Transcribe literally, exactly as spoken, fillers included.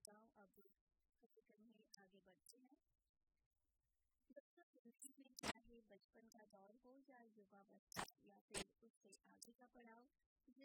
श्रोताओं, अब कार्यक्रम में आगे बढ़ते हैं। दोस्तों, जिंदगी में चाहे बचपन का दौर हो या युवावस्था,